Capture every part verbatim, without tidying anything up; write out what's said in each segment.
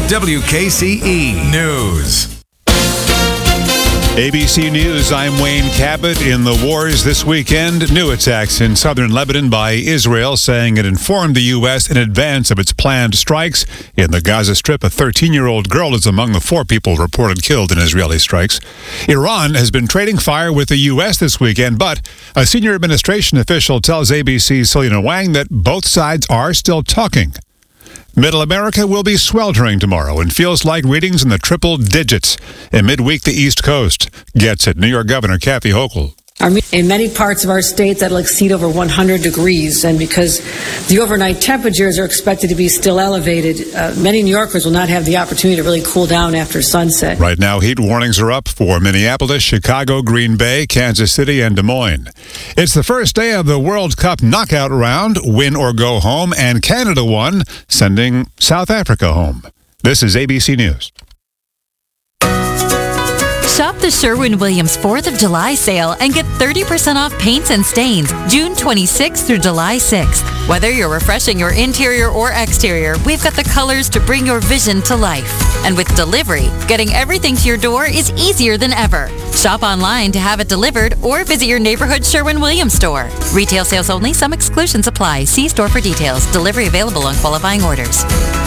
W K C E News. A B C News, I'm Wayne Cabot. In the wars this weekend, new attacks in southern Lebanon by Israel, saying it informed the U S in advance of its planned strikes. In the Gaza Strip, a thirteen-year-old girl is among the four people reported killed in Israeli strikes. Iran has been trading fire with the U S this weekend, but a senior administration official tells A B C's Selena Wang that both sides are still talking. Middle America will be sweltering tomorrow and feels like readings in the triple digits. In midweek, the East Coast gets it. New York Governor Kathy Hochul. In many parts of our state, that'll exceed over one hundred degrees. And because the overnight temperatures are expected to be still elevated, uh, many New Yorkers will not have the opportunity to really cool down after sunset. Right now, heat warnings are up for Minneapolis, Chicago, Green Bay, Kansas City, and Des Moines. It's the first day of the World Cup knockout round, win or go home, and Canada won, sending South Africa home. This is A B C News. Shop the Sherwin-Williams fourth of July sale and get thirty percent off paints and stains June twenty-sixth through July sixth. Whether you're refreshing your interior or exterior, we've got the colors to bring your vision to life. And with delivery, getting everything to your door is easier than ever. Shop online to have it delivered or visit your neighborhood Sherwin-Williams store. Retail sales only. Some exclusions apply. See store for details. Delivery available on qualifying orders.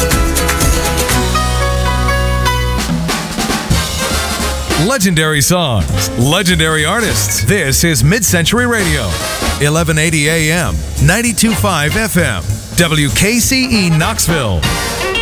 Legendary songs, legendary artists. This is Mid-Century Radio, eleven eighty A M, ninety-two point five F M, W K C E Knoxville.